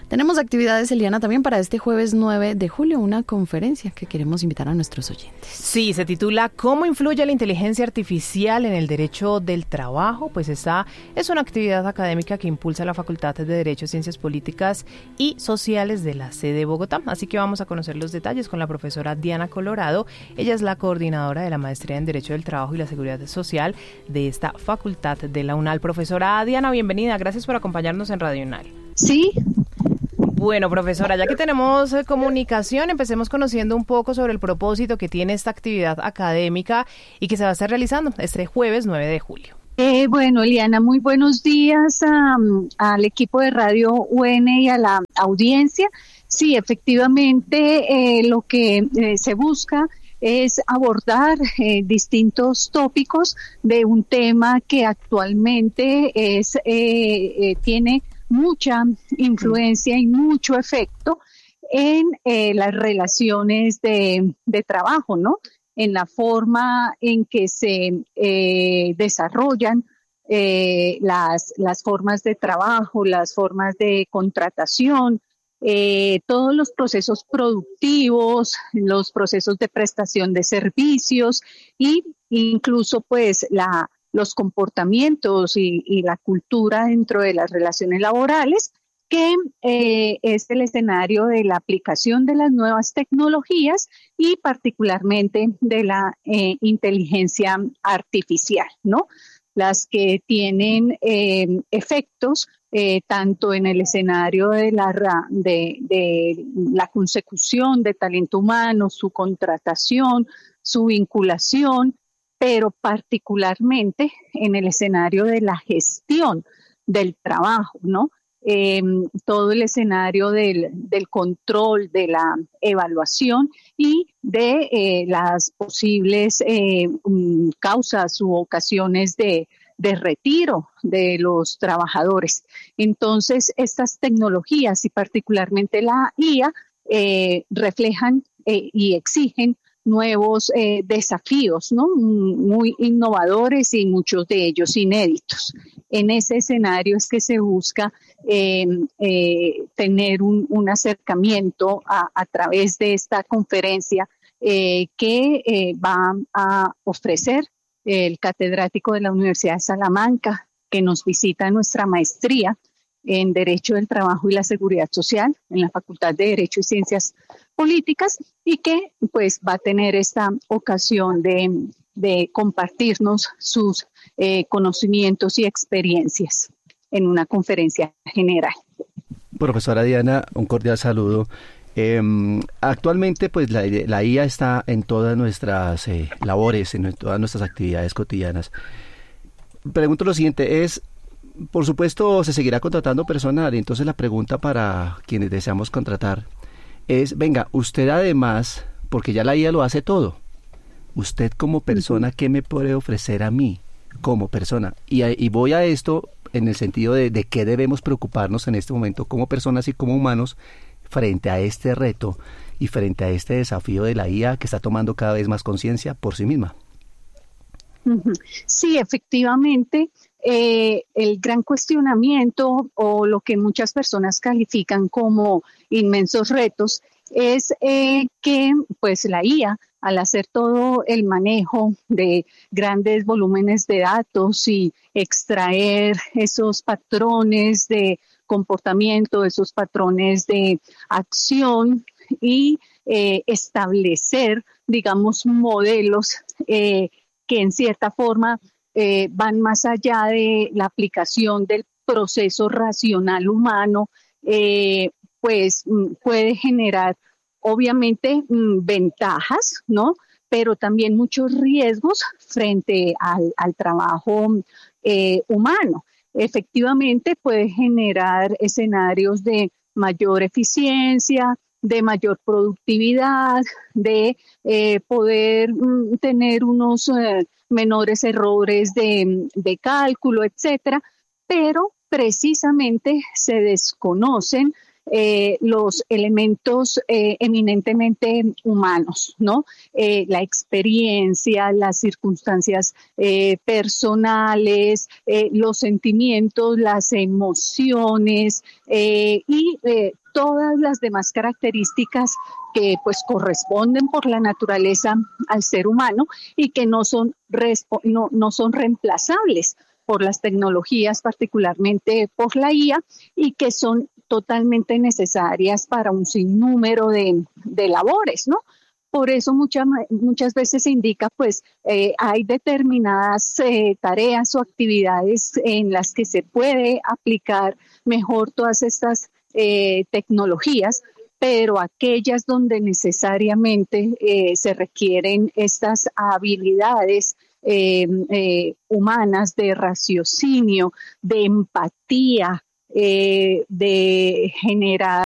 Tenemos actividades, Eliana, también para este jueves 9 de julio, una conferencia que queremos invitar a nuestros oyentes. Sí, se titula ¿Cómo influye la inteligencia artificial en el derecho del trabajo? Pues esta es una actividad académica que impulsa la Facultad de Derecho, Ciencias Políticas y Sociales de la sede de Bogotá. Así que vamos a conocer los detalles con la profesora Diana Colorado. Ella es la coordinadora de la Maestría en Derecho del Trabajo y la Seguridad Social de esta facultad de la UNAL. Profesora Diana, bienvenida. Gracias por acompañarnos en Radio UNAL. Sí. Bueno, profesora, ya que tenemos comunicación, empecemos conociendo un poco sobre el propósito que tiene esta actividad académica y que se va a estar realizando este jueves 9 de julio. Bueno, Eliana, muy buenos días al equipo de Radio UN y a la audiencia. Sí, efectivamente, lo que se busca es abordar distintos tópicos de un tema que actualmente tiene mucha influencia y mucho efecto en las relaciones de trabajo, ¿no? En la forma en que se desarrollan las formas de trabajo, las formas de contratación, todos los procesos productivos, los procesos de prestación de servicios y incluso pues los comportamientos y la cultura dentro de las relaciones laborales, que es el escenario de la aplicación de las nuevas tecnologías y particularmente de la inteligencia artificial, ¿no? Las que tienen efectos tanto en el escenario de la consecución de talento humano, su contratación, su vinculación, pero particularmente en el escenario de la gestión del trabajo, ¿no? Todo el escenario del control, de la evaluación y de las posibles causas u ocasiones de retiro de los trabajadores. Entonces, estas tecnologías y particularmente la IA reflejan y exigen nuevos desafíos, ¿no? Muy innovadores y muchos de ellos inéditos. En ese escenario es que se busca tener un acercamiento a través de esta conferencia que va a ofrecer el catedrático de la Universidad de Salamanca, que nos visita en nuestra maestría en Derecho del Trabajo y la Seguridad Social en la Facultad de Derecho y Ciencias Políticas y que pues va a tener esta ocasión de compartirnos sus conocimientos y experiencias en una conferencia general. Profesora Diana, un cordial saludo. Actualmente pues la IA está en todas nuestras labores, en todas nuestras actividades cotidianas. Pregunto lo siguiente, por supuesto se seguirá contratando personal, y entonces la pregunta para quienes deseamos contratar es, venga, usted además, porque ya la IA lo hace todo, usted como persona, ¿qué me puede ofrecer a mí como persona? Y voy a esto en el sentido de qué debemos preocuparnos en este momento como personas y como humanos frente a este reto y frente a este desafío de la IA que está tomando cada vez más conciencia por sí misma. Sí, efectivamente, el gran cuestionamiento o lo que muchas personas califican como inmensos retos es que pues la IA, al hacer todo el manejo de grandes volúmenes de datos y extraer esos patrones de comportamiento, esos patrones de acción y establecer, digamos, modelos que en cierta forma van más allá de la aplicación del proceso racional humano, pues puede generar obviamente ventajas, ¿no? Pero también muchos riesgos frente al trabajo humano. Efectivamente puede generar escenarios de mayor eficiencia, de mayor productividad, de poder tener unos menores errores de cálculo, etcétera, pero precisamente se desconocen los elementos eminentemente humanos, ¿no? La experiencia, las circunstancias personales, los sentimientos, las emociones y todas las demás características que pues corresponden por la naturaleza al ser humano y que no son reemplazables por las tecnologías, particularmente por la IA, y que son totalmente necesarias para un sinnúmero de labores, ¿no? Por eso muchas veces se indica, pues, hay determinadas tareas o actividades en las que se puede aplicar mejor todas estas tecnologías, pero aquellas donde necesariamente se requieren estas habilidades humanas de raciocinio, de empatía, de generar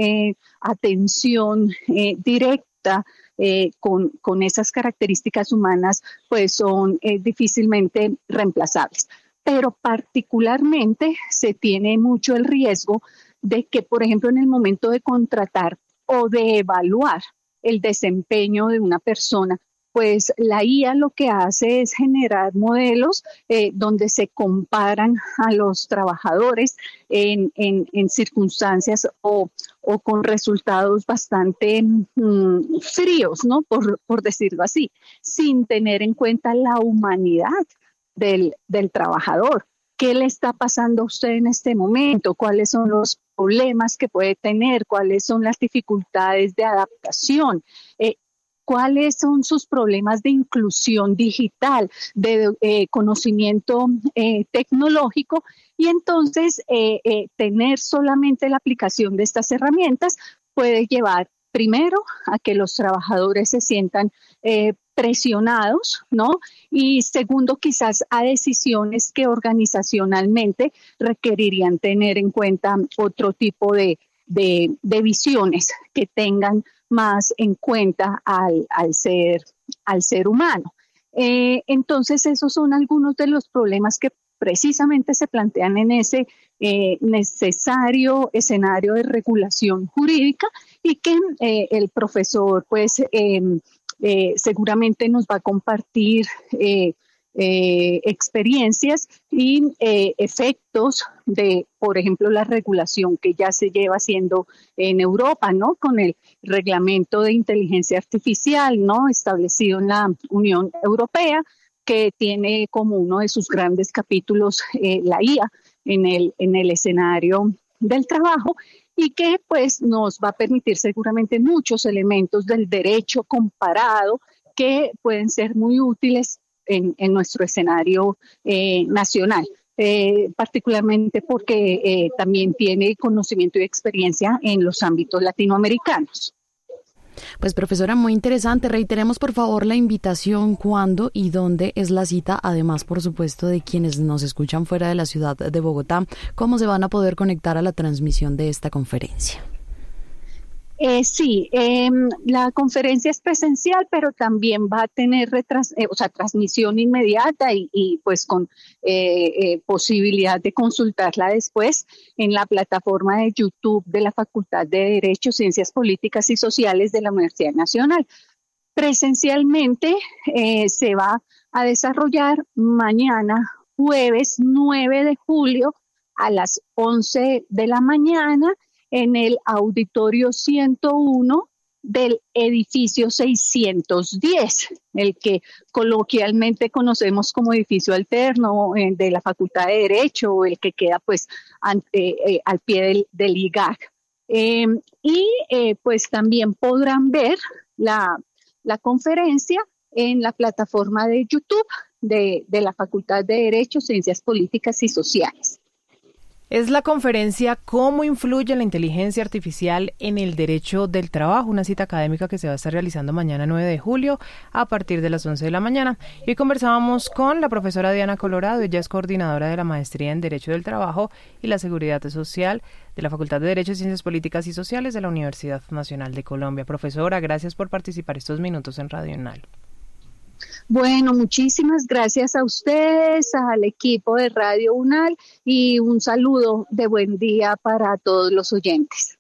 atención directa con esas características humanas, pues son difícilmente reemplazables. Pero particularmente se tiene mucho el riesgo de que, por ejemplo, en el momento de contratar o de evaluar el desempeño de una persona, pues la IA lo que hace es generar modelos donde se comparan a los trabajadores en circunstancias o con resultados bastante fríos, ¿no? Por decirlo así, sin tener en cuenta la humanidad del trabajador. ¿Qué le está pasando a usted en este momento? ¿Cuáles son los problemas que puede tener? ¿Cuáles son las dificultades de adaptación? ¿Cuáles son sus problemas de inclusión digital, de conocimiento tecnológico? Y entonces tener solamente la aplicación de estas herramientas puede llevar primero a que los trabajadores se sientan presionados, ¿no? Y segundo, quizás a decisiones que organizacionalmente requerirían tener en cuenta otro tipo de visiones que tengan más en cuenta al ser humano. Entonces, esos son algunos de los problemas que precisamente se plantean en ese necesario escenario de regulación jurídica y que el profesor, pues, seguramente nos va a compartir experiencias y efectos de, por ejemplo, la regulación que ya se lleva haciendo en Europa, ¿no? Con el reglamento de inteligencia artificial, ¿no? Establecido en la Unión Europea, que tiene como uno de sus grandes capítulos la IA en el escenario del trabajo y que pues nos va a permitir seguramente muchos elementos del derecho comparado que pueden ser muy útiles en nuestro escenario nacional, particularmente porque también tiene conocimiento y experiencia en los ámbitos latinoamericanos. Pues profesora, muy interesante. Reiteremos por favor la invitación, cuándo y dónde es la cita, además por supuesto de quienes nos escuchan fuera de la ciudad de Bogotá, cómo se van a poder conectar a la transmisión de esta conferencia. Sí, la conferencia es presencial, pero también va a tener transmisión inmediata y pues con posibilidad de consultarla después en la plataforma de YouTube de la Facultad de Derecho, Ciencias Políticas y Sociales de la Universidad Nacional. Presencialmente se va a desarrollar mañana, jueves 9 de julio a las 11 de la mañana, en el auditorio 101 del edificio 610, el que coloquialmente conocemos como edificio alterno de la Facultad de Derecho, o el que queda pues al pie del IGAC. Pues también podrán ver la conferencia en la plataforma de YouTube de la Facultad de Derecho, Ciencias Políticas y Sociales. Es la conferencia ¿Cómo influye la inteligencia artificial en el derecho del trabajo? Una cita académica que se va a estar realizando mañana 9 de julio a partir de las 11 de la mañana. Y conversábamos con la profesora Diana Colorado. Ella es coordinadora de la Maestría en Derecho del Trabajo y la Seguridad Social de la Facultad de Derecho, Ciencias Políticas y Sociales de la Universidad Nacional de Colombia. Profesora, gracias por participar estos minutos en Radio UNAL. Bueno, muchísimas gracias a ustedes, al equipo de Radio UNAL y un saludo de buen día para todos los oyentes.